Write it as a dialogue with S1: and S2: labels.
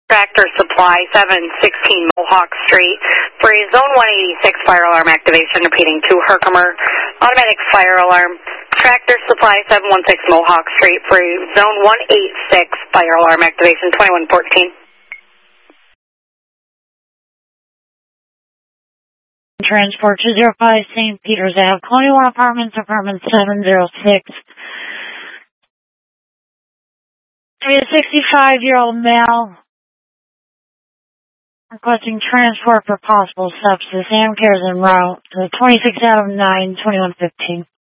S1: Tractor Supply, 716 Mohawk Street, for a Zone 186 fire alarm activation, repeating to Herkimer. Automatic fire alarm. Tractor Supply, 716 Mohawk Street, for a Zone 186 fire alarm activation, 2114.
S2: Transport 205 St. Peter's Ave, Colonial Apartments, apartment 706. A 65-year-old male requesting transport for possible sepsis. Amcare is en route to 26 out of 9, 2115.